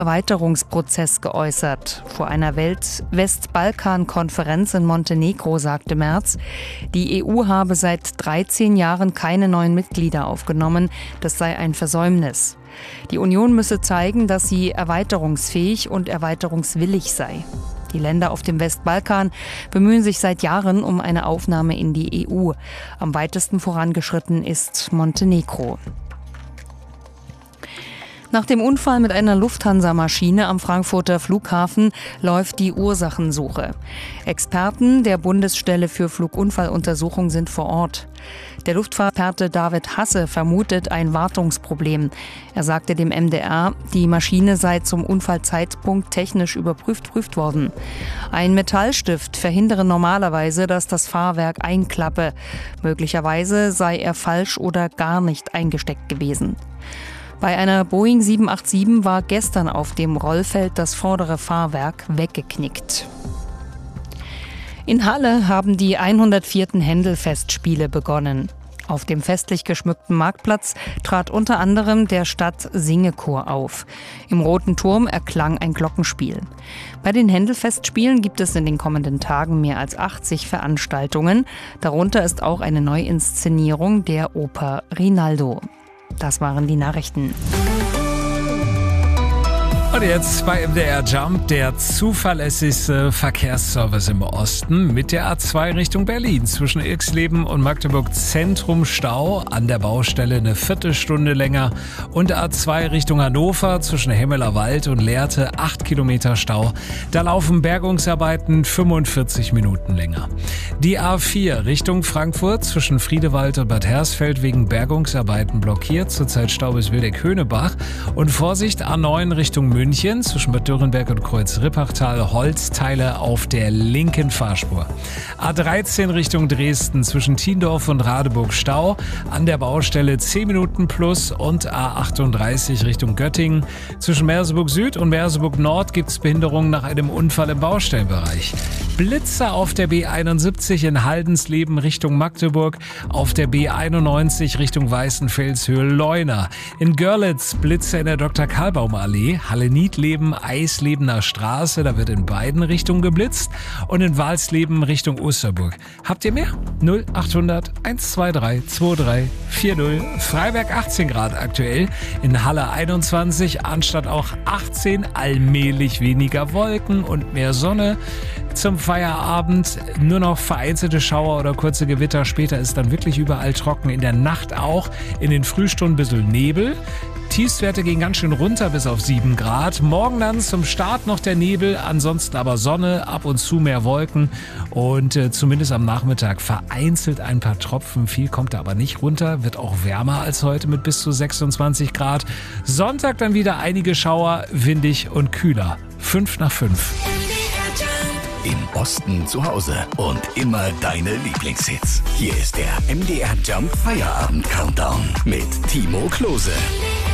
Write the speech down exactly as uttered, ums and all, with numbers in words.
Erweiterungsprozess geäußert. Vor einer Welt-Westbalkan-Konferenz in Montenegro sagte Merz, die E U habe seit dreizehn Jahren keine neuen Mitglieder aufgenommen. Das sei ein Versäumnis. Die Union müsse zeigen, dass sie erweiterungsfähig und erweiterungswillig sei. Die Länder auf dem Westbalkan bemühen sich seit Jahren um eine Aufnahme in die E U. Am weitesten vorangeschritten ist Montenegro. Nach dem Unfall mit einer Lufthansa-Maschine am Frankfurter Flughafen läuft die Ursachensuche. Experten der Bundesstelle für Flugunfalluntersuchung sind vor Ort. Der Luftfahrtexperte David Hasse vermutet ein Wartungsproblem. Er sagte dem M D R, die Maschine sei zum Unfallzeitpunkt technisch überprüft prüft worden. Ein Metallstift verhindere normalerweise, dass das Fahrwerk einklappe. Möglicherweise sei er falsch oder gar nicht eingesteckt gewesen. Bei einer Boeing sieben acht sieben war gestern auf dem Rollfeld das vordere Fahrwerk weggeknickt. In Halle haben die hundertvierten Händel-Festspiele begonnen. Auf dem festlich geschmückten Marktplatz trat unter anderem der Stadt-Singechor auf. Im Roten Turm erklang ein Glockenspiel. Bei den Händel-Festspielen gibt es in den kommenden Tagen mehr als achtzig Veranstaltungen. Darunter ist auch eine Neuinszenierung der Oper Rinaldo. Das waren die Nachrichten. Und jetzt bei M D R Jump der zuverlässigste Verkehrsservice im Osten mit der A zwei Richtung Berlin. Zwischen Ilksleben und Magdeburg Zentrum Stau, an der Baustelle eine Viertelstunde länger. Und A zwei Richtung Hannover zwischen Hemmelerwald und Lehrte acht Kilometer Stau. Da laufen Bergungsarbeiten fünfundvierzig Minuten länger. Die A vier Richtung Frankfurt zwischen Friedewald und Bad Hersfeld wegen Bergungsarbeiten blockiert. Zurzeit Stau bis Wildeck-Höhnebach. Und Vorsicht, A neun Richtung München. München zwischen Bad Dürrenberg und Kreuz-Rippachtal Holzteile auf der linken Fahrspur. A dreizehn Richtung Dresden zwischen Tiendorf und Radeburg Stau, an der Baustelle zehn Minuten plus und A achtunddreißig Richtung Göttingen. Zwischen Merseburg Süd und Merseburg Nord gibt es Behinderungen nach einem Unfall im Baustellenbereich. Blitzer auf der B einundsiebzig in Haldensleben Richtung Magdeburg, auf der B einundneunzig Richtung Weißenfelshöhe-Leuna. In Görlitz Blitzer in der Doktor-Karlbaum-Allee, Halle-Niedleben, Eislebener Straße, da wird in beiden Richtungen geblitzt, und in Walsleben Richtung Osterburg. Habt ihr mehr? null achthundert hundertzweiundzwanzig drei vier null. Freiberg achtzehn Grad aktuell, in Halle einundzwanzig, Arnstadt auch achtzehn, allmählich weniger Wolken und mehr Sonne. Zum Feierabend nur noch vereinzelte Schauer oder kurze Gewitter. Später ist dann wirklich überall trocken. In der Nacht auch. In den Frühstunden ein bisschen Nebel. Tiefstwerte gehen ganz schön runter bis auf sieben Grad. Morgen dann zum Start noch der Nebel. Ansonsten aber Sonne, ab und zu mehr Wolken. Und äh, zumindest am Nachmittag vereinzelt ein paar Tropfen. Viel kommt da aber nicht runter. Wird auch wärmer als heute mit bis zu sechsundzwanzig Grad. Sonntag dann wieder einige Schauer, windig und kühler. fünf nach fünf. Im Osten zu Hause und immer deine Lieblingshits. Hier ist der M D R Jump Feierabend Countdown mit Timo Klose.